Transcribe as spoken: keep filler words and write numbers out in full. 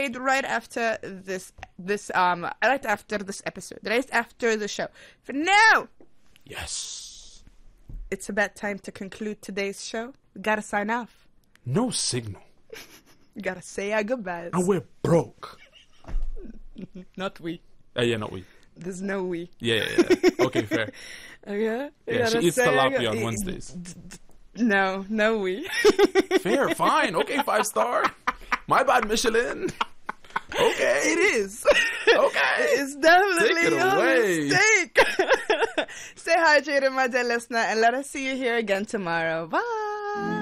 trade right after this this um right after this episode, right after the show. For now, yes, it's about time to conclude today's show. We gotta sign off. No signal. We gotta say our goodbyes. And we're broke. Not we. Uh, yeah, not we. There's no we. Yeah, yeah, yeah. Okay, fair. Okay. We Yeah, she gotta eats say our tilapia go- on Wednesdays. No, no we. Fair, fine. Okay, five star. My bad, Michelin. Okay. It is. Okay. It's definitely Take it your away. mistake. Stay hydrated, my dear listener, and let us see you here again tomorrow. Bye.